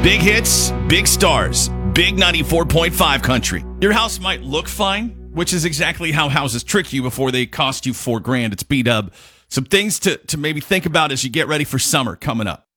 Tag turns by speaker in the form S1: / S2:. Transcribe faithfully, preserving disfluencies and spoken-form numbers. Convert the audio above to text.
S1: Big hits, big stars, big ninety-four point five country. Your house might look fine, which is exactly how houses trick you before they cost you four grand. It's B-Dub. Some things to, to maybe think about as you get ready for summer coming up.